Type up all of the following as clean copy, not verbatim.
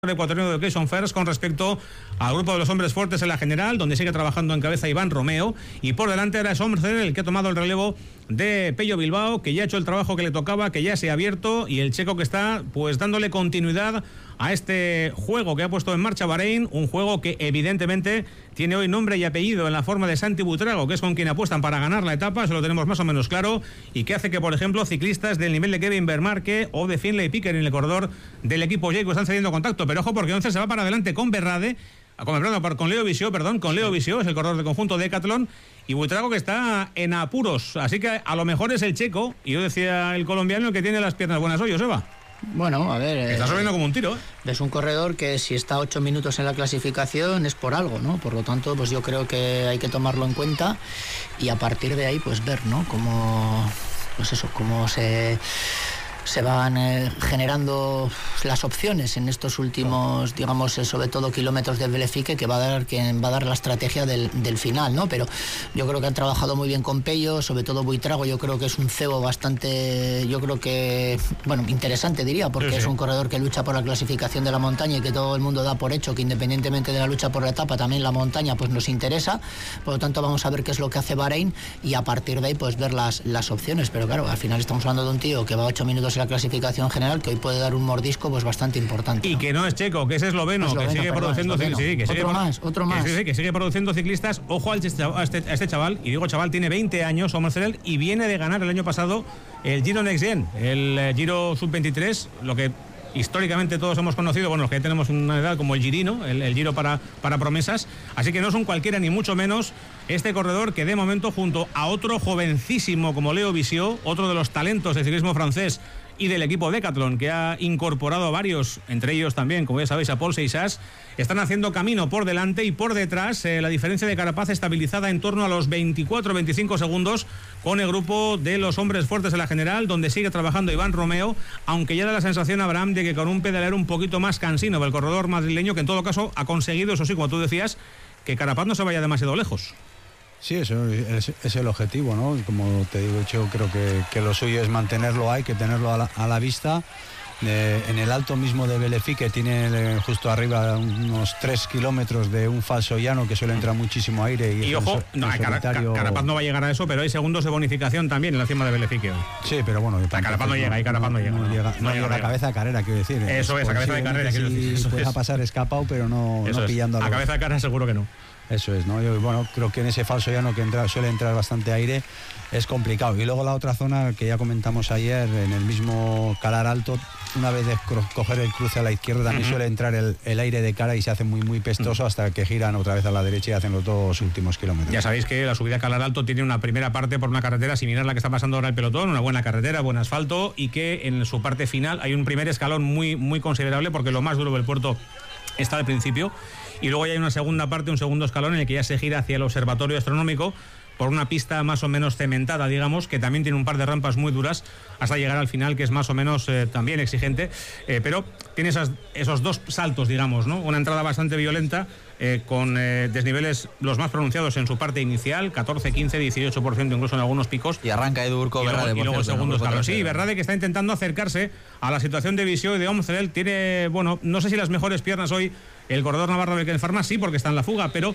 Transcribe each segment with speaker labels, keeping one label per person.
Speaker 1: ecuatoriano de Education First con respecto al grupo de los hombres fuertes en la general, donde sigue trabajando en cabeza Iván Romeo, y por delante era Sommerfeld el que ha tomado el relevo de Pello Bilbao, que ya ha hecho el trabajo que le tocaba, que ya se ha abierto, y el checo que está pues dándole continuidad a este juego que ha puesto en marcha Bahrein, un juego que evidentemente tiene hoy nombre y apellido en la forma de Santi Buitrago, que es con quien apuestan para ganar la etapa, eso lo tenemos más o menos claro, y que hace que, por ejemplo, ciclistas del nivel de Kevin Vermarque o de Finlay Picker en el corredor del equipo Jayco están cediendo contacto, pero ojo porque 11 se va para adelante con Leo Visio, es el corredor del conjunto Decathlon, y Buitrago que está en apuros, así que a lo mejor es el checo, y yo decía el colombiano, el que tiene las piernas buenas hoy, Joseba.
Speaker 2: Bueno, a ver...
Speaker 1: Está subiendo como un tiro, ¿eh?
Speaker 2: Es un corredor que si está 8 minutos en la clasificación es por algo, ¿no? Por lo tanto, pues yo creo que hay que tomarlo en cuenta y a partir de ahí, pues ver, ¿no? Cómo se van generando las opciones en estos últimos, digamos, sobre todo kilómetros del Belefique, que va a dar la estrategia del final, ¿no? Pero yo creo que han trabajado muy bien con Pello, sobre todo Buitrago, yo creo que es un cebo bastante, interesante diría, porque sí. Es un corredor que lucha por la clasificación de la montaña y que todo el mundo da por hecho que independientemente de la lucha por la etapa, también la montaña pues nos interesa, por lo tanto vamos a ver qué es lo que hace Bahrein y a partir de ahí pues ver las opciones, pero claro, al final estamos hablando de un tío que va a 8 minutos en la clasificación general, que hoy puede dar un mordisco pues bastante importante, ¿no?
Speaker 1: Y que no es checo, que es esloveno, que sigue produciendo
Speaker 2: otro más.
Speaker 1: Que sigue produciendo ciclistas. Ojo a este chaval, y digo chaval, tiene 20 años, Sommerfeld, y viene de ganar el año pasado el Giro Next Gen, el Giro Sub-23, lo que históricamente todos hemos conocido, bueno, los que tenemos una edad como el Girino, el Giro para promesas, así que no son cualquiera ni mucho menos este corredor que de momento junto a otro jovencísimo como Leo Visio, otro de los talentos del ciclismo francés y del equipo Decathlon, que ha incorporado a varios, entre ellos también, como ya sabéis, a Paul Seixas, están haciendo camino por delante y por detrás. La diferencia de Carapaz estabilizada en torno a los 24-25 segundos con el grupo de los hombres fuertes de la general, donde sigue trabajando Iván Romeo, aunque ya da la sensación, Abraham, de que con un pedalero un poquito más cansino del corredor madrileño, que en todo caso ha conseguido, eso sí, como tú decías, que Carapaz no se vaya demasiado lejos.
Speaker 3: Sí, eso es el objetivo, ¿no? Como te digo, yo creo que lo suyo es mantenerlo ahí, que tenerlo a la vista. En el alto mismo de Belefique tiene justo arriba unos 3 kilómetros de un falso llano que suele entrar muchísimo aire. Y ojo,
Speaker 1: Carapaz no va a llegar a eso, pero hay segundos de bonificación también en la cima de Belefique.
Speaker 3: Sí, pero bueno...
Speaker 1: Carapaz no llega,
Speaker 3: No llega a cabeza de carrera, quiero decir.
Speaker 1: Eso es, a cabeza de carrera, quiero decir.
Speaker 3: Sí, puede pasar escapado, pero no pillando
Speaker 1: a cabeza de carrera seguro que no.
Speaker 3: Eso es, ¿no? Yo, creo que en ese falso llano que suele entrar bastante aire es complicado. Y luego la otra zona que ya comentamos ayer, en el mismo Calar Alto, una vez de coger el cruce a la izquierda también suele entrar el aire de cara y se hace muy, muy pestoso hasta que giran otra vez a la derecha y hacen los dos últimos kilómetros.
Speaker 1: Ya sabéis que la subida a Calar Alto tiene una primera parte por una carretera similar a la que está pasando ahora el pelotón, una buena carretera, buen asfalto, y que en su parte final hay un primer escalón muy, muy considerable, porque lo más duro del puerto está al principio. Y luego ya hay una segunda parte, un segundo escalón en el que ya se gira hacia el observatorio astronómico por una pista más o menos cementada, digamos, que también tiene un par de rampas muy duras hasta llegar al final, que es más o menos también exigente, pero tiene esos dos saltos, digamos, ¿no? Una entrada bastante violenta, con desniveles los más pronunciados en su parte inicial, 14, 15, 18% incluso en algunos picos.
Speaker 4: Y arranca Edu Urco Berrade.
Speaker 1: Y luego el segundo escalón. Sí, Berrade, que está intentando acercarse a la situación de Visio y de Omcel. Tiene, no sé si las mejores piernas hoy el corredor navarro del Farma, sí, porque está en la fuga, pero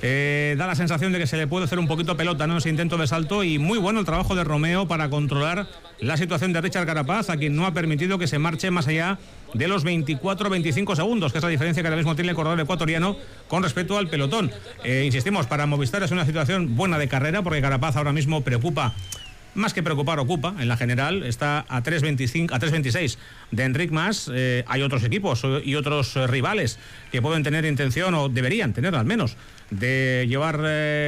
Speaker 1: da la sensación de que se le puede hacer un poquito pelota, ¿no?, ese intento de salto, y muy bueno el trabajo de Romeo para controlar la situación de Richard Carapaz, a quien no ha permitido que se marche más allá de los 24-25 segundos, que es la diferencia que ahora mismo tiene el corredor ecuatoriano con respecto al pelotón. Insistimos, para Movistar es una situación buena de carrera, porque Carapaz ahora mismo preocupa, más que preocupar, ocupa en la general, está a 3.26 de Enric Mas. Hay otros equipos y otros rivales que pueden tener intención, o deberían tener al menos, de llevar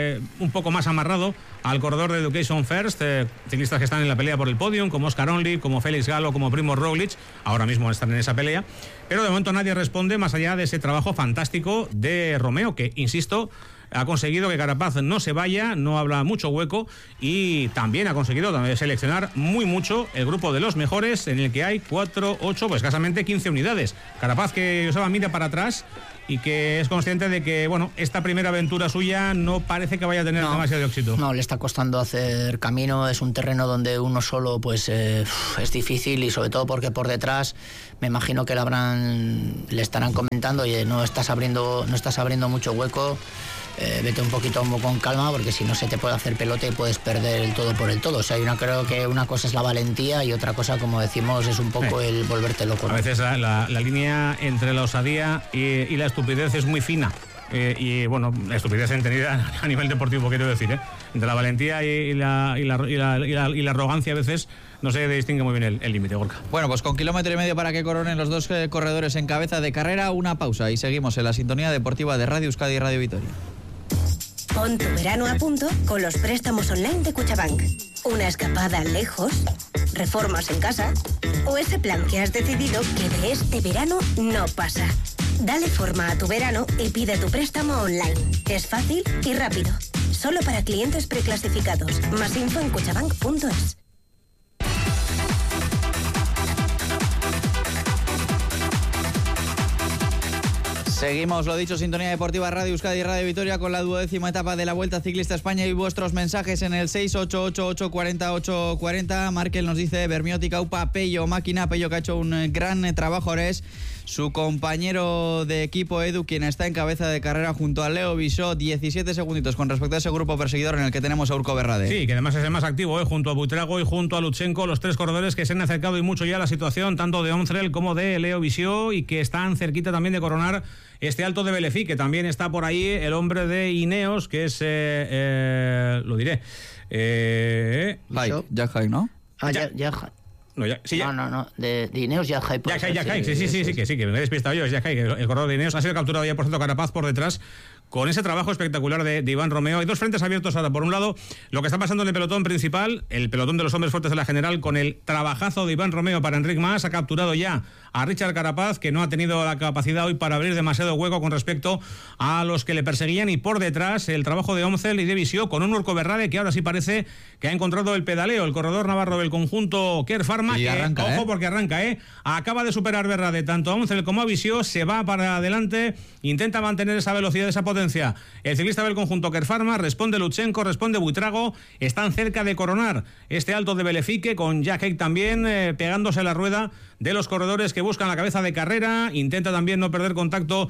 Speaker 1: un poco más amarrado al corredor de Education First, ciclistas que están en la pelea por el podium, como Oscar Only, como Félix Galo, como Primož Roglič, ahora mismo están en esa pelea, pero de momento nadie responde más allá de ese trabajo fantástico de Romeo, que, insisto, ha conseguido que Carapaz no se vaya, no habla mucho hueco, y también ha conseguido seleccionar muy mucho el grupo de los mejores, en el que hay 4, 8, pues escasamente 15 unidades. Carapaz, que Joseba mira para atrás y que es consciente de que, bueno, esta primera aventura suya no parece que vaya a tener demasiado éxito.
Speaker 2: No, le está costando hacer camino, es un terreno donde uno solo pues es difícil, y sobre todo porque por detrás me imagino que le estarán comentando: oye, no estás abriendo mucho hueco, vete un poquito con calma, porque si no se te puede hacer pelota y puedes perder el todo por el todo. O sea, creo que una cosa es la valentía y otra cosa, como decimos, es un poco el volverte loco, ¿no?
Speaker 1: A veces la línea entre la osadía y la estupidez es muy fina. Y bueno, la estupidez entendida a nivel deportivo, quiero decir, entre la valentía y la arrogancia a veces no se distingue muy bien el límite, Gorka.
Speaker 4: Bueno, pues con 1,5 kilómetros para que coronen los dos corredores en cabeza de carrera, una pausa y seguimos en la sintonía deportiva de Radio Euskadi y Radio Vitoria.
Speaker 5: Pon tu verano a punto con los préstamos online de Cuchabank. Una escapada lejos, reformas en casa o ese plan que has decidido que de este verano no pasa. Dale forma a tu verano y pide tu préstamo online. Es fácil y rápido. Solo para clientes preclasificados. Más info en cuchabank.es.
Speaker 4: Seguimos, lo dicho, sintonía deportiva Radio Euskadi y Radio Vitoria con la 12ª etapa de la Vuelta Ciclista España y vuestros mensajes en el 688840840. Markel nos dice: Bermiótica, Upa, Pello, Máquina. Pello, que ha hecho un gran trabajo, ahora es su compañero de equipo Edu quien está en cabeza de carrera junto a Leo Bisó, 17 segunditos con respecto a ese grupo perseguidor en el que tenemos a Urco Berrade.
Speaker 1: Sí, que además es el más activo, junto a Buitrago y junto a Lutsenko, los tres corredores que se han acercado y mucho ya a la situación, tanto de Omcrel como de Leo Bisó, y que están cerquita también de coronar este Alto de Belefique, que también está por ahí el hombre de Ineos, que es, lo diré,
Speaker 4: Jack Hay, ¿no?
Speaker 2: No, de Ineos Jack Hay.
Speaker 1: Sí, que me he despistado yo, es Jack Hay, el corredor de Ineos. Ha sido capturado ya, por cierto, Carapaz por detrás, con ese trabajo espectacular de Iván Romeo. Hay dos frentes abiertos ahora. Por un lado, lo que está pasando en el pelotón principal, el pelotón de los hombres fuertes de la general, con el trabajazo de Iván Romeo para Enric Mas. Ha capturado ya a Richard Carapaz, que no ha tenido la capacidad hoy para abrir demasiado hueco con respecto a los que le perseguían. Y por detrás, el trabajo de Omcel y de Bisó, con un Urco Berrade que ahora sí parece que ha encontrado el pedaleo. El corredor navarro del conjunto Kerr Pharma,
Speaker 4: y
Speaker 1: que
Speaker 4: arranca,
Speaker 1: ojo, porque arranca, acaba de superar Berrade tanto a Omcel como a Bisó, se va para adelante, intenta mantener esa velocidad, esa potencia. El ciclista del conjunto Kerr Pharma, responde Lutsenko, responde Buitrago, están cerca de coronar este Alto de Belefique, con Jack Hay también pegándose la rueda de los corredores que buscan la cabeza de carrera. Intenta también no perder contacto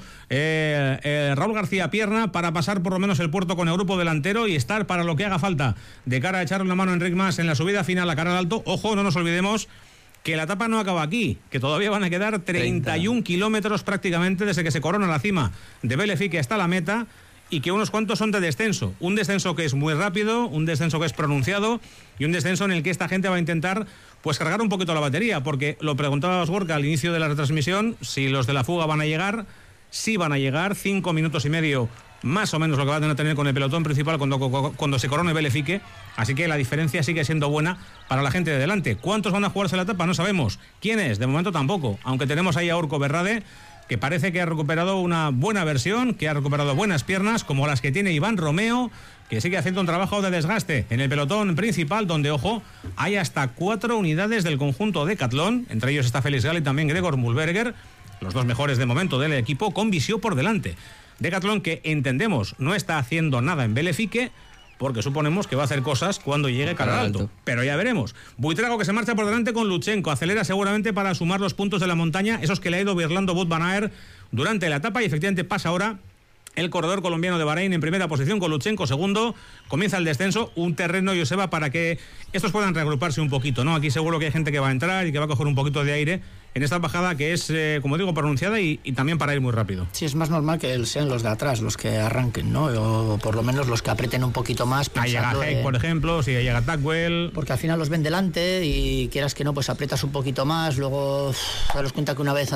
Speaker 1: Raúl García Pierna para pasar por lo menos el puerto con el grupo delantero y estar para lo que haga falta de cara a echarle una mano a Enric Mas en la subida final a cara al Alto. Ojo, no nos olvidemos que la etapa no acaba aquí, que todavía van a quedar 31 kilómetros prácticamente desde que se corona la cima de Belefique hasta la meta, y que unos cuantos son de descenso. Un descenso que es muy rápido, un descenso que es pronunciado y un descenso en el que esta gente va a intentar pues cargar un poquito la batería, porque lo preguntaba Gorka al inicio de la retransmisión, si los de la fuga van a llegar. Sí van a llegar, 5 minutos y medio más o menos lo que van a tener con el pelotón principal cuando se corone Belefique, así que la diferencia sigue siendo buena para la gente de delante. ¿Cuántos van a jugarse la etapa? No sabemos. ¿Quiénes? De momento tampoco, aunque tenemos ahí a Urco Berrade, que parece que ha recuperado una buena versión, que ha recuperado buenas piernas, como las que tiene Iván Romeo, que sigue haciendo un trabajo de desgaste en el pelotón principal, donde, ojo, hay hasta 4 unidades del conjunto Decathlon, entre ellos está Félix Gall y también Gregor Mulberger, los dos mejores de momento del equipo, con Bisó por delante. Decathlon, que entendemos no está haciendo nada en Belefique, porque suponemos que va a hacer cosas cuando llegue cara al Alto. Pero ya veremos. Buitrago, que se marcha por delante con Lutsenko, acelera seguramente para sumar los puntos de la montaña, esos que le ha ido birlando Wout van Aert durante la etapa, y efectivamente pasa ahora el corredor colombiano de Bahrein en primera posición con Lutsenko segundo. Comienza el descenso, un terreno, Joseba, para que estos puedan reagruparse un poquito, ¿no? Aquí seguro que hay gente que va a entrar y que va a coger un poquito de aire en esta bajada que es, como digo, pronunciada y también para ir muy rápido.
Speaker 2: Sí, es más normal que sean los de atrás los que arranquen, ¿no? O por lo menos los que aprieten un poquito más.
Speaker 1: Ahí llega Heck, por ejemplo, si llega Tackwell.
Speaker 2: Porque al final los ven delante y quieras que no, pues aprietas un poquito más, luego daros cuenta que una vez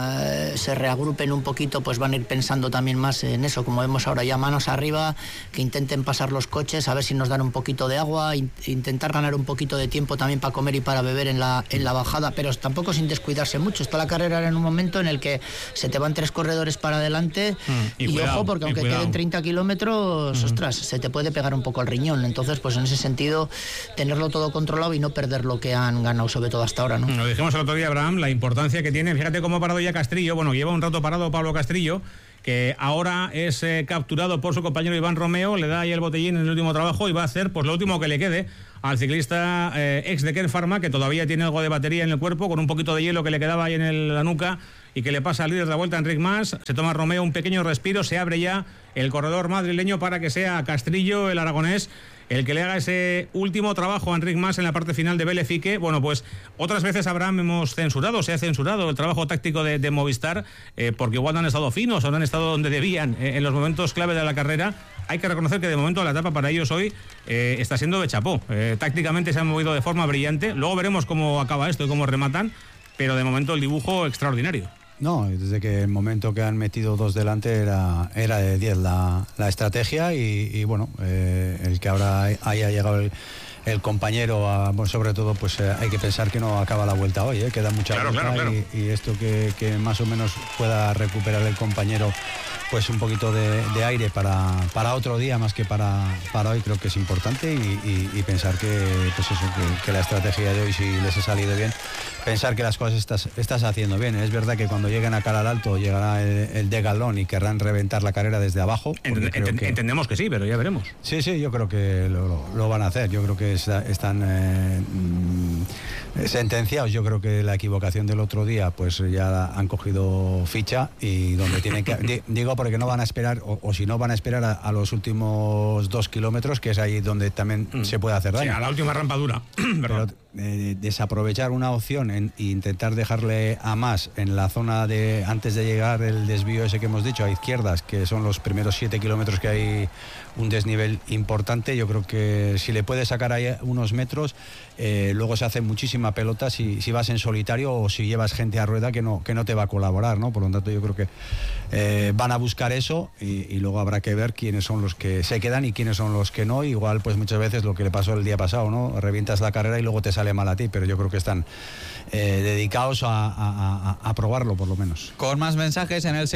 Speaker 2: se reagrupen un poquito, pues van a ir pensando también más en eso, como vemos ahora ya, manos arriba, que intenten pasar los coches, a ver si nos dan un poquito de agua, intentar ganar un poquito de tiempo también para comer y para beber en la bajada, pero tampoco sin descuidarse mucho. Está la carrera en un momento en el que se te van 3 corredores para adelante y cuidado, ojo, porque aunque queden 30 kilómetros, ostras, se te puede pegar un poco el riñón. Entonces, pues en ese sentido, tenerlo todo controlado y no perder lo que han ganado, sobre todo hasta ahora, ¿no?
Speaker 1: Lo dijimos el otro día, Abraham, la importancia que tiene. Fíjate cómo ha parado ya Castrillo. Bueno, lleva un rato parado Pablo Castrillo, que ahora es capturado por su compañero Iván Romeo, le da ahí el botellín en el último trabajo y va a hacer pues lo último que le quede al ciclista ex de Kern Pharma, que todavía tiene algo de batería en el cuerpo, con un poquito de hielo que le quedaba ahí en la nuca y que le pasa al líder de la Vuelta, Enric Mas. Se toma Romeo un pequeño respiro, se abre ya el corredor madrileño para que sea Castrillo, el aragonés, el que le haga ese último trabajo a Enric Mas en la parte final de Belefique. Bueno, pues otras veces, Abraham, se ha censurado el trabajo táctico de Movistar, porque igual no han estado finos o no han estado donde debían en los momentos clave de la carrera. Hay que reconocer que de momento la etapa para ellos hoy está siendo de chapó. Tácticamente se han movido de forma brillante. Luego veremos cómo acaba esto y cómo rematan, pero de momento el dibujo extraordinario.
Speaker 3: No, desde que el momento que han metido dos delante era de 10 la estrategia y bueno, el que ahora haya llegado el compañero, bueno, sobre todo pues hay que pensar que no acaba la vuelta hoy, queda mucha vuelta. Claro. Y esto que más o menos pueda recuperar el compañero pues un poquito de aire para otro día más que para hoy, creo que es importante y pensar que pues eso, que la estrategia de hoy, si les ha salido bien, pensar que las cosas estás haciendo bien. Es verdad que cuando lleguen a Calar Alto llegará el de Galón y querrán reventar la carrera desde abajo.
Speaker 1: Entendemos que sí, pero ya veremos.
Speaker 3: Sí, yo creo que lo van a hacer. Yo creo que están sentenciados. Yo creo que la equivocación del otro día pues ya han cogido ficha y donde tienen que... digo porque no van a esperar, o si no van a esperar a los últimos 2 kilómetros, que es ahí donde también se puede hacer daño.
Speaker 1: Sí, a la última rampa dura.
Speaker 3: Pero desaprovechar una opción e intentar dejarle a Mas en la zona de antes de llegar el desvío ese que hemos dicho a izquierdas, que son los primeros 7 kilómetros que hay un desnivel importante. Yo creo que si le puede sacar ahí unos metros, luego se hace muchísima pelota si vas en solitario o si llevas gente a rueda que no te va a colaborar, ¿no? Por lo tanto yo creo que van a buscar eso y luego habrá que ver quiénes son los que se quedan y quiénes son los que no. Igual pues muchas veces lo que le pasó el día pasado, ¿no? Revientas la carrera y luego te sale mal a ti, pero yo creo que están dedicados a probarlo por lo menos.
Speaker 4: Con más mensajes en el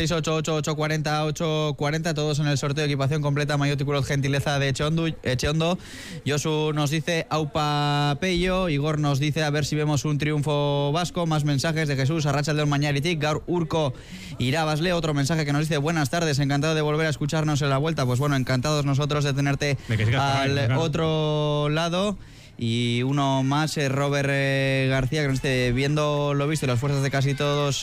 Speaker 4: 688-840-840, todos en el sorteo de equipación completa Maillot y Culot, gentileza de Echeondo. Josu nos dice Aupa Pello, Igor nos dice a ver si vemos un triunfo vasco. Más mensajes de Jesús, Arratsaldeon Mañaritik, Gaur Urko Irabasle. Otro mensaje que nos dice buenas tardes, encantado de volver a escucharnos en la vuelta. Pues bueno, encantados nosotros de tenerte al otro lado. Y uno más, Robert García, que nos dice, viendo lo visto y las fuerzas de casi todos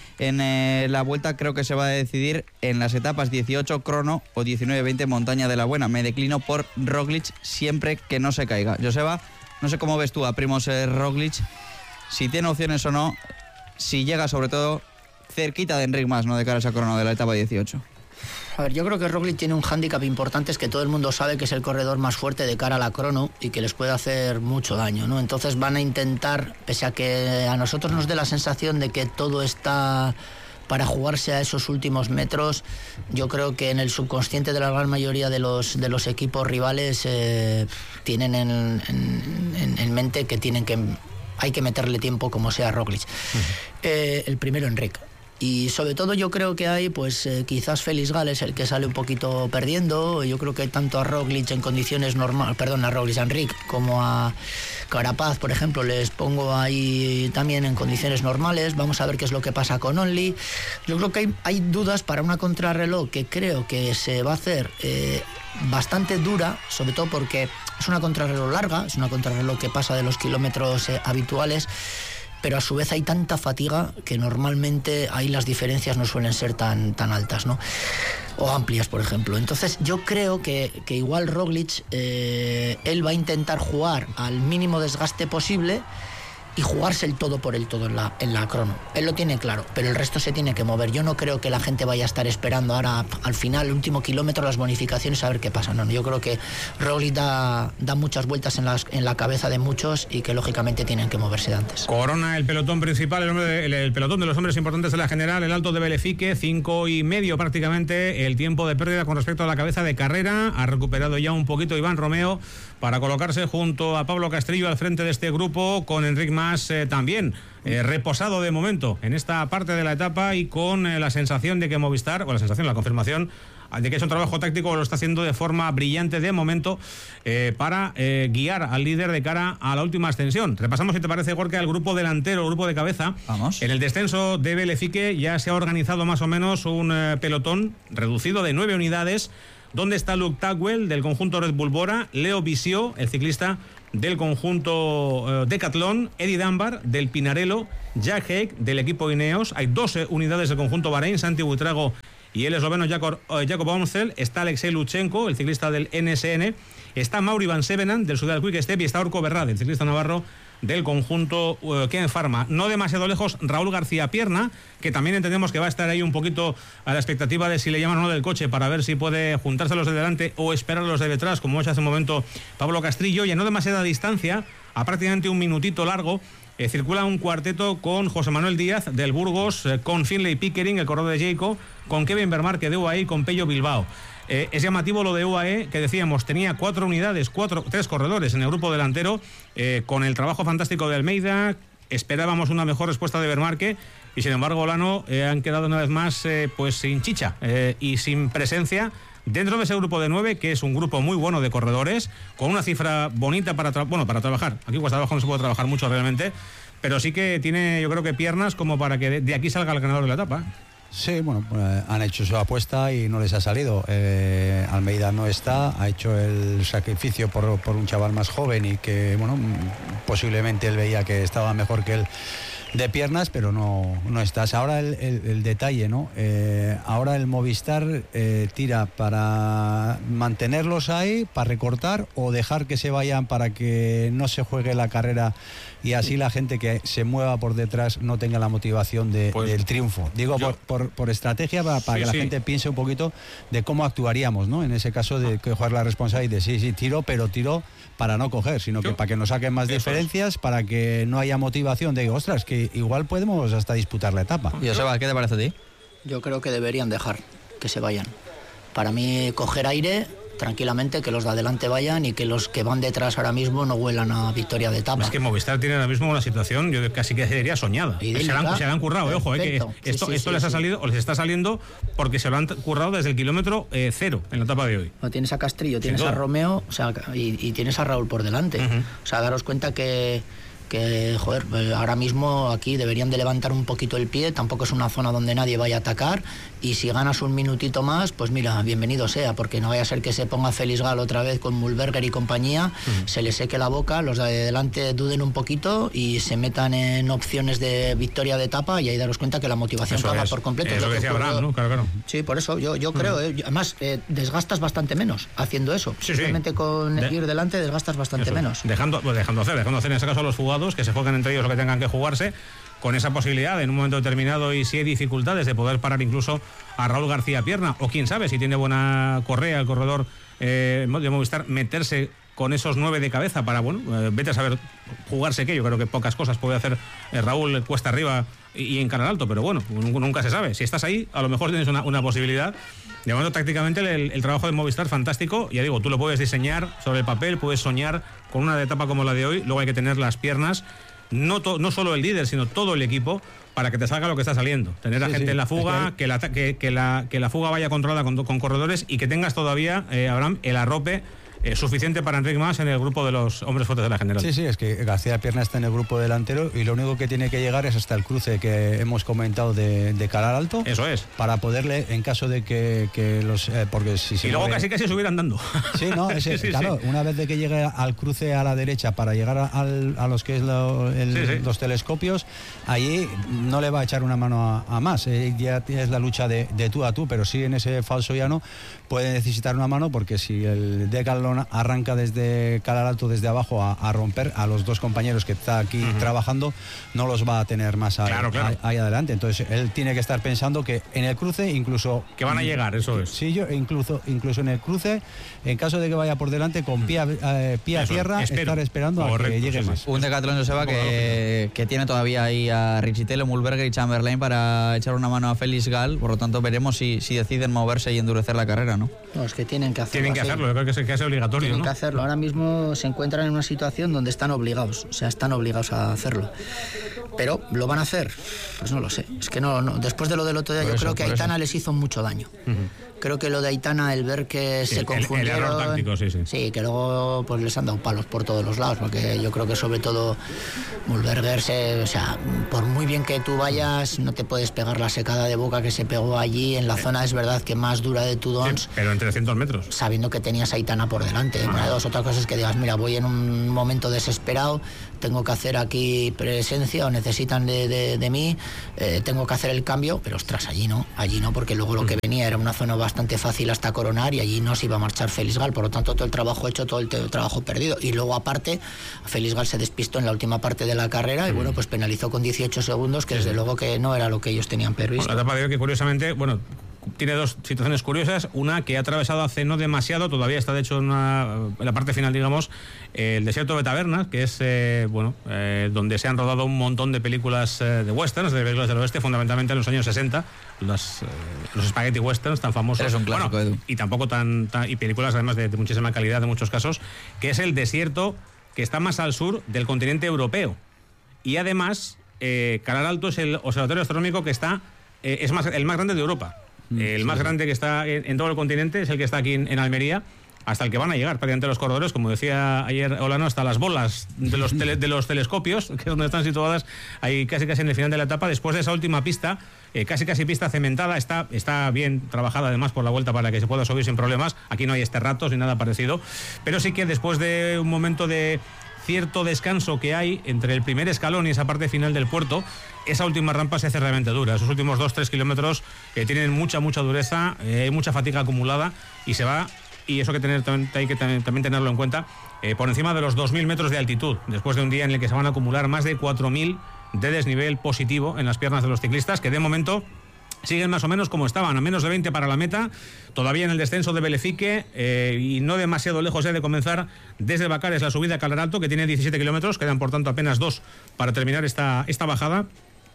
Speaker 4: en la vuelta, creo que se va a decidir en las etapas 18 crono o 19-20 montaña de la buena. Me declino por Roglic siempre que no se caiga. Joseba, no sé cómo ves tú a Primož Roglic, si tiene opciones o no, si llega sobre todo cerquita de Enric Mas, no de cara a esa crono de la etapa 18.
Speaker 2: A ver, yo creo que Roglic tiene un hándicap importante, es que todo el mundo sabe que es el corredor más fuerte de cara a la crono y que les puede hacer mucho daño, ¿no? Entonces van a intentar, pese a que a nosotros nos dé la sensación de que todo está para jugarse a esos últimos metros, yo creo que en el subconsciente de la gran mayoría de los equipos rivales tienen en mente que hay que meterle tiempo como sea a Roglic. El primero, Enric. Y sobre todo yo creo que hay quizás Félix Gales el que sale un poquito perdiendo. Yo creo que tanto a Roglic en condiciones normales, a Roglic, a Enric, como a Carapaz, por ejemplo, les pongo ahí también en condiciones normales. Vamos a ver qué es lo que pasa con Only. Yo creo que hay dudas para una contrarreloj que creo que se va a hacer bastante dura, sobre todo porque es una contrarreloj larga, es una contrarreloj que pasa de los kilómetros habituales, pero a su vez hay tanta fatiga que normalmente ahí las diferencias no suelen ser tan altas, ¿no? O amplias, por ejemplo. Entonces yo creo que igual Roglic, él va a intentar jugar al mínimo desgaste posible y jugarse el todo por el todo en la crono. Él lo tiene claro, pero el resto se tiene que mover. Yo no creo que la gente vaya a estar esperando ahora al final, el último kilómetro, las bonificaciones, a ver qué pasa. No, yo creo que Roglic da muchas vueltas en la cabeza de muchos y que lógicamente tienen que moverse de antes.
Speaker 1: Corona el pelotón principal, el pelotón de los hombres importantes de la general, el Alto de Belefique, 5,5 prácticamente el tiempo de pérdida con respecto a la cabeza de carrera. Ha recuperado ya un poquito Iván Romeo para colocarse junto a Pablo Castrillo al frente de este grupo, con Enric Mas más también reposado de momento en esta parte de la etapa y con la sensación de que Movistar, o la confirmación de que es un trabajo táctico, lo está haciendo de forma brillante de momento para guiar al líder de cara a la última ascensión. Repasamos, si te parece, Gorka, el grupo delantero, el grupo de cabeza.
Speaker 4: Vamos.
Speaker 1: En el descenso de Belefique ya se ha organizado más o menos un pelotón reducido de 9 unidades, donde está Luke Tagwell del conjunto Red Bull Bora, Leo Bisio, el ciclista del conjunto Decathlon, Eddie Dunbar del Pinarello, Jack Haig del equipo Ineos. Hay 12 unidades del conjunto Bahrein, Santi Buitrago y el esloveno Jakob Amstel. Está Alexei Luchenko, el ciclista del NSN. Está Mauri Van Sevenant del Soudal Quick Step y está Orko Berrade, el ciclista navarro del conjunto Ken Pharma. No demasiado lejos, Raúl García Pierna, que también entendemos que va a estar ahí un poquito a la expectativa de si le llaman o no del coche para ver si puede juntarse los de delante o esperar los de detrás, como ha hecho hace un momento Pablo Castrillo. Y a no demasiada distancia, a prácticamente un minutito largo, circula un cuarteto con José Manuel Díaz del Burgos, con Finlay Pickering, el corredor de Jayco, con Kevin Vermarque de UAE y con Pello Bilbao. Es llamativo lo de UAE, que decíamos, tenía 4 unidades, 3 corredores en el grupo delantero, con el trabajo fantástico de Almeida. Esperábamos una mejor respuesta de Vermarque y, sin embargo, Olano han quedado una vez más pues sin chicha y sin presencia dentro de ese grupo de 9, que es un grupo muy bueno de corredores, con una cifra bonita para trabajar. Aquí cuesta abajo no se puede trabajar mucho realmente, pero sí que tiene, yo creo que piernas como para que de aquí salga el ganador de la etapa.
Speaker 3: Sí, bueno, han hecho su apuesta y no les ha salido. Almeida no está, ha hecho el sacrificio por un chaval más joven y que, bueno, posiblemente él veía que estaba mejor que él de piernas, pero no estás. Ahora el detalle, ¿no? Ahora el Movistar tira para mantenerlos ahí, para recortar o dejar que se vayan para que no se juegue la carrera y así la gente que se mueva por detrás no tenga la motivación del triunfo. Digo, por estrategia, para que la gente piense un poquito de cómo actuaríamos, ¿no? En ese caso de que jugar la responsabilidad de sí, tiro, pero tiro para no coger, sino que para que nos saquen más diferencias, para que no haya motivación de, ostras, que igual podemos hasta disputar la etapa.
Speaker 4: Y Joseba, ¿qué te parece a ti?
Speaker 2: Yo creo que deberían dejar que se vayan. Para mí, coger aire tranquilamente, que los de adelante vayan y que los que van detrás ahora mismo no huelan a victoria de etapa.
Speaker 1: Es que Movistar tiene ahora mismo una situación, yo casi que sería soñada. Se la han currado, ojo, que esto les ha salido, o les está saliendo porque se lo han currado desde el kilómetro 0 en la etapa de hoy.
Speaker 2: No, tienes a Castrillo, tienes a Romeo, o sea, y tienes a Raúl por delante. O sea, daros cuenta que joder, ahora mismo aquí deberían de levantar un poquito el pie, tampoco es una zona donde nadie vaya a atacar, y si ganas un minutito más, pues mira, bienvenido sea, porque no vaya a ser que se ponga Félix Gal otra vez con Mühlberger y compañía, se le seque la boca, los de delante duden un poquito y se metan en opciones de victoria de etapa, y ahí daros cuenta que la motivación cambia por completo.
Speaker 1: Es lo que decía Abraham, ¿no? Claro.
Speaker 2: Sí, por eso yo creo, además desgastas bastante menos haciendo eso. Realmente con ir delante desgastas bastante menos. Dejando
Speaker 1: hacer en ese caso a los jugadores que se jueguen entre ellos lo que tengan que jugarse, con esa posibilidad en un momento determinado, y si hay dificultades, de poder parar incluso a Raúl García Pierna, o quién sabe, si tiene buena correa el corredor de Movistar, meterse con esos 9 de cabeza para, vete a saber jugarse, que yo creo que pocas cosas puede hacer Raúl cuesta arriba y en canal alto, pero bueno, nunca se sabe. Si estás ahí, a lo mejor tienes una posibilidad. De momento, tácticamente, el trabajo de Movistar fantástico. Ya digo, tú lo puedes diseñar sobre el papel, puedes soñar con una etapa como la de hoy, luego hay que tener las piernas, no solo el líder, sino todo el equipo, para que te salga lo que está saliendo. Tener a gente en la fuga, que la fuga vaya controlada con corredores, y que tengas todavía, Abraham, el arrope suficiente para Enric Mas en el grupo de los hombres fuertes de la general.
Speaker 3: Sí, es que García Pierna está en el grupo delantero y lo único que tiene que llegar es hasta el cruce que hemos comentado de Calar Alto.
Speaker 1: Eso es.
Speaker 3: Para poderle, en caso de que los... porque si se
Speaker 1: y luego
Speaker 3: mueve...
Speaker 1: casi subir andando.
Speaker 3: Sí, no, claro, una vez de que llegue al cruce a la derecha para llegar a los que es los telescopios, allí no le va a echar una mano a Mas. Ya tienes la lucha de tú a tú, pero sí en ese falso llano puede necesitar una mano, porque si el Decathlon arranca desde Calar Alto, desde abajo, a romper a los dos compañeros que está aquí trabajando, no los va a tener más ahí adelante. Entonces él tiene que estar pensando que en el cruce, incluso
Speaker 1: que van a llegar, eso es.
Speaker 3: Sí, incluso en el cruce, en caso de que vaya por delante, con pie a tierra, estar esperando a que llegue más.
Speaker 4: Un Decathlon, Joseba, que tiene todavía ahí a Richitello, Mühlberger y Chamberlain para echar una mano a Félix Gal. Por lo tanto, veremos si deciden moverse y endurecer la carrera, ¿no?
Speaker 2: No, es que tienen que hacerlo.
Speaker 1: Tienen que hacerlo, yo creo que es obligatorio. obligatorio,
Speaker 2: tienen
Speaker 1: ¿no?
Speaker 2: que hacerlo. Ahora mismo se encuentran en una situación donde están obligados, o sea, están obligados a hacerlo. Pero ¿lo van a hacer? Pues no lo sé. Es que no. Después de lo del otro día, yo creo que a Aitana les hizo mucho daño. Creo que lo de Aitana, el ver que se confundieron...
Speaker 1: El error táctico, sí.
Speaker 2: Sí, que luego pues les han dado palos por todos los lados, porque yo creo que sobre todo Mühlberger, o sea, por muy bien que tú vayas, no te puedes pegar la secada de boca que se pegó allí en la zona, es verdad que más dura de Tudons.
Speaker 1: Sí, pero en 300 metros.
Speaker 2: Sabiendo que tenías a Aitana por delante. Una de dos, otra cosa es que digas, mira, voy en un momento desesperado, tengo que hacer aquí presencia o necesitan de mí, tengo que hacer el cambio, pero ostras, allí no, porque luego lo que venía era una zona bastante fácil hasta coronar y allí no se iba a marchar Félix Gal, por lo tanto todo el trabajo hecho, todo el trabajo perdido. Y luego aparte, Félix Gal se despistó en la última parte de la carrera y bueno, pues penalizó con 18 segundos, que desde luego que no era lo que ellos tenían previsto.
Speaker 1: La etapa de hoy que curiosamente, bueno, tiene dos situaciones curiosas. Una que ha atravesado hace no demasiado, todavía está de hecho en la parte final, digamos, el desierto de Tabernas, que es donde se han rodado un montón de películas de westerns, de películas del oeste, fundamentalmente en los años 60, los spaghetti westerns tan famosos.
Speaker 4: Es un clásico, Edu.
Speaker 1: Y tampoco y películas además de muchísima calidad en muchos casos, que es el desierto que está más al sur del continente europeo. Y además, Calar Alto es el observatorio astronómico que está el más grande de Europa. El más grande que está en todo el continente es el que está aquí en Almería, hasta el que van a llegar prácticamente los corredores, como decía ayer Olano, hasta las bolas de los telescopios, que es donde están situadas ahí casi en el final de la etapa, después de esa última pista, casi pista cementada, está bien trabajada además por la vuelta para que se pueda subir sin problemas. Aquí no hay esterratos ni nada parecido, pero sí que después de un momento de cierto descanso que hay entre el primer escalón y esa parte final del puerto, esa última rampa se hace realmente dura. Esos últimos 2-3 kilómetros tienen mucha dureza, hay mucha fatiga acumulada y se va, y eso hay que también tenerlo en cuenta, por encima de los 2.000 metros de altitud, después de un día en el que se van a acumular más de 4.000 de desnivel positivo en las piernas de los ciclistas, que de momento siguen más o menos como estaban, a menos de 20 para la meta, todavía en el descenso de Belefique, y no demasiado lejos de comenzar desde Bacares la subida a Calar Alto, que tiene 17 kilómetros, quedan por tanto apenas 2 para terminar esta bajada.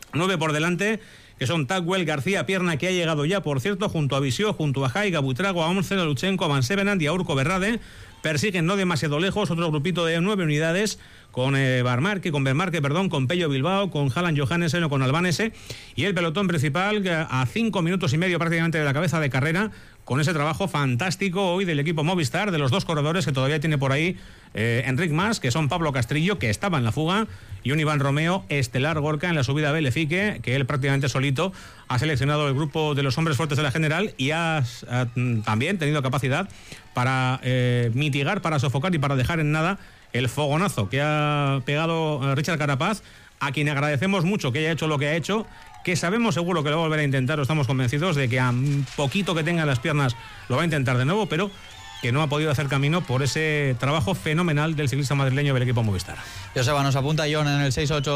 Speaker 1: 9 por delante, que son Tagwell, García Pierna, que ha llegado ya, por cierto, junto a Visió, junto a Jaiga, Buitrago, a Omcel, a Luchenko, a Van Sevenant y a Urco Berrade. Persiguen no demasiado lejos otro grupito de 9 unidades con Benmarque, con Pello Bilbao, con Haaland Johannesen o con Albanese, y el pelotón principal a 5 minutos y medio prácticamente de la cabeza de carrera, con ese trabajo fantástico hoy del equipo Movistar, de los dos corredores que todavía tiene por ahí Enric Mas, que son Pablo Castrillo, que estaba en la fuga, y un Iván Romeo estelar Gorka en la subida a Belefique, que él prácticamente solito ha seleccionado el grupo de los hombres fuertes de la general y ha también tenido capacidad para mitigar, para sofocar y para dejar en nada el fogonazo que ha pegado Richard Carapaz, a quien agradecemos mucho que haya hecho lo que ha hecho, que sabemos seguro que lo va a volver a intentar, o estamos convencidos de que a poquito que tenga las piernas lo va a intentar de nuevo, pero que no ha podido hacer camino por ese trabajo fenomenal del ciclista madrileño del equipo Movistar.
Speaker 4: Joseba, nos apunta John en el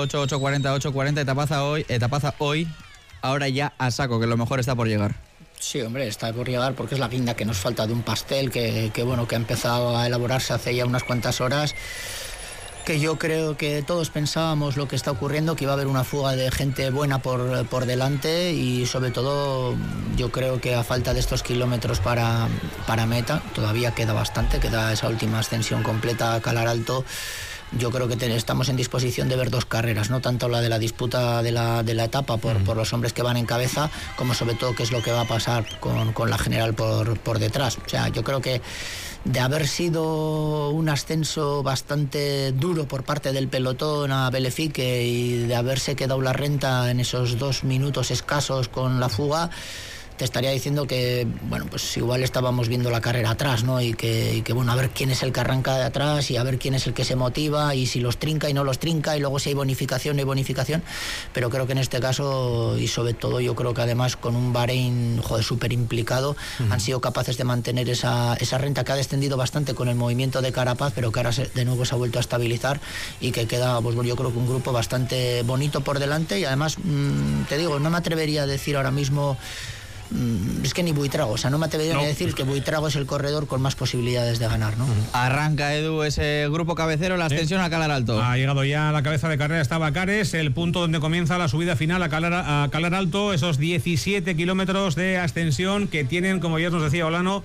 Speaker 4: 688-840-840, etapaza hoy, ahora ya a saco, que lo mejor está por llegar.
Speaker 2: Sí, hombre, está por llegar porque es la guinda que nos falta de un pastel que ha empezado a elaborarse hace ya unas cuantas horas, que yo creo que todos pensábamos lo que está ocurriendo, que iba a haber una fuga de gente buena por delante, y sobre todo yo creo que a falta de estos kilómetros para meta, todavía queda bastante, queda esa última ascensión completa a Calar Alto. Yo creo que estamos en disposición de ver dos carreras, no tanto la de la disputa de la etapa por los hombres que van en cabeza, como sobre todo qué es lo que va a pasar con la general por detrás. O sea, yo creo que de haber sido un ascenso bastante duro por parte del pelotón a Belefique y de haberse quedado la renta en esos 2 minutos escasos con la fuga, te estaría diciendo que, bueno, pues igual estábamos viendo la carrera atrás, ¿no? Y que bueno, a ver quién es el que arranca de atrás y a ver quién es el que se motiva y si los trinca y no los trinca, y luego si hay bonificación, no hay bonificación. Pero creo que en este caso, y sobre todo yo creo que además con un Bahrein, súper implicado, han sido capaces de mantener esa renta que ha descendido bastante con el movimiento de Carapaz, pero que ahora de nuevo se ha vuelto a estabilizar, y que queda, pues yo creo que un grupo bastante bonito por delante. Y además, te digo, no me atrevería a decir ahora mismo, es que ni Buitrago, o sea, no me atrevería a decir que Buitrago es el corredor con más posibilidades de ganar, ¿no?
Speaker 4: Arranca, Edu, ese grupo cabecero, la ascensión a Calar Alto.
Speaker 1: Ha llegado ya a la cabeza de carrera, está Bacares, el punto donde comienza la subida final a Calar Alto, esos 17 kilómetros de ascensión que tienen, como ya nos decía Olano,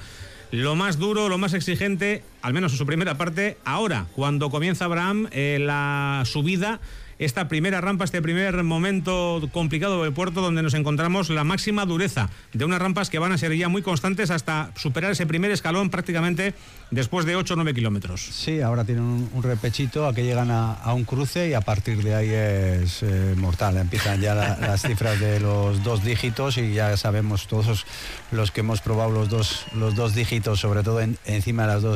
Speaker 1: lo más duro, lo más exigente, al menos en su primera parte. Ahora, cuando comienza Abraham, la subida, esta primera rampa, este primer momento complicado del puerto, donde nos encontramos la máxima dureza de unas rampas que van a ser ya muy constantes hasta superar ese primer escalón prácticamente después de 8 o 9 kilómetros.
Speaker 3: Sí, ahora tienen un repechito a que llegan a un cruce y a partir de ahí es mortal. Empiezan ya las cifras de los 2 dígitos y ya sabemos todos los que hemos probado los dos dígitos, sobre todo encima de las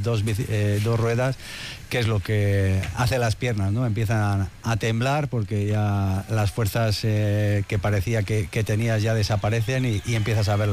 Speaker 3: dos ruedas, que es lo que hace las piernas, ¿no? Empiezan a temblar porque ya las fuerzas que parecía que tenías ya desaparecen y empiezas a ver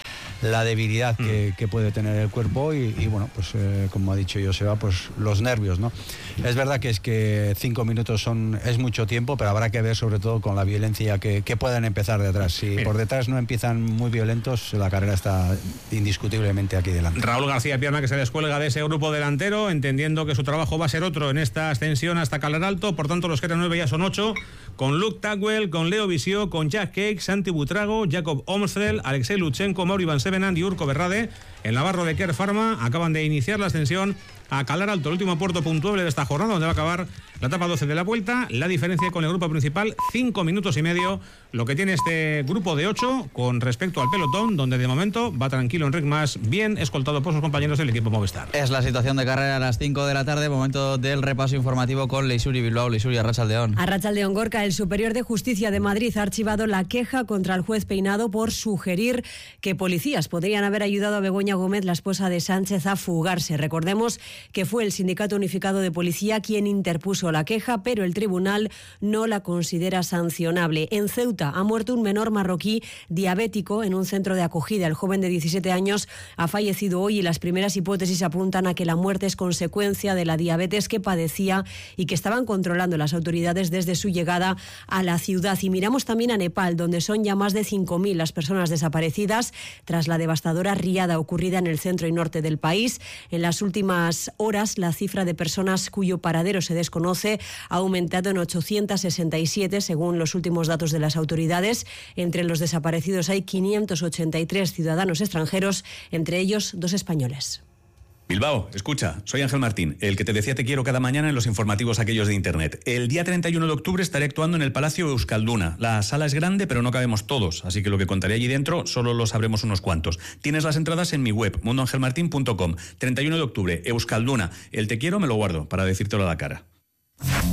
Speaker 3: la debilidad que puede tener el cuerpo y bueno, pues como ha dicho Joseba, pues los nervios, ¿no? Es verdad que es que 5 minutos es mucho tiempo, pero habrá que ver sobre todo con la violencia que puedan empezar detrás. Si por detrás no empiezan muy violentos, la carrera está indiscutiblemente aquí delante.
Speaker 1: Raúl García Pierna, que se descuelga de ese grupo delantero, entendiendo que su trabajo va a ser otro en esta ascensión hasta Calar Alto. Por tanto, los que eran 9 ya son 8, con Luke Tagwell, con Leo Visio, con Jack Cake, Santi Butrago, Jacob Omsfeld, Alexei Lutsenko, Mauri Van Sevenand y Urko Berrade. El navarro de Care Pharma acaban de iniciar la ascensión a Calar Alto, el último puerto puntuable de esta jornada, donde va a acabar la etapa 12 de la vuelta. La diferencia con el grupo principal, 5 minutos y medio, lo que tiene este grupo de 8 con respecto al pelotón, donde de momento va tranquilo Enric Mas, bien escoltado por sus compañeros del equipo Movistar.
Speaker 4: Es la situación de carrera a las 5 de la tarde, momento del repaso informativo con Leixuri Bilbao. Leixuri, Arratsaldeon.
Speaker 6: Arratsaldeon, Gorka. El Superior de Justicia de Madrid ha archivado la queja contra el juez Peinado por sugerir que policías podrían haber ayudado a Begoña Gómez, la esposa de Sánchez, a fugarse. Recordemos que fue el Sindicato Unificado de Policía quien interpuso la queja, pero el tribunal no la considera sancionable. En Ceuta ha muerto un menor marroquí diabético en un centro de acogida. El joven de 17 años ha fallecido hoy y las primeras hipótesis apuntan a que la muerte es consecuencia de la diabetes que padecía y que estaban controlando las autoridades desde su llegada a la ciudad. Y miramos también a Nepal, donde son ya más de 5.000 las personas desaparecidas tras la devastadora riada ocurrida en el centro y norte del país. En las últimas horas, la cifra de personas cuyo paradero se desconoce ha aumentado en 867, según los últimos datos de las autoridades. Entre los desaparecidos hay 583 ciudadanos extranjeros, entre ellos 2 españoles.
Speaker 7: Bilbao, escucha, soy Ángel Martín, el que te decía te quiero cada mañana en los informativos aquellos de internet. El día 31 de octubre estaré actuando en el Palacio Euskalduna. La sala es grande, pero no cabemos todos, así que lo que contaré allí dentro solo lo sabremos unos cuantos. Tienes las entradas en mi web, mundoangelmartin.com. 31 de octubre, Euskalduna. El te quiero me lo guardo para decírtelo a la cara.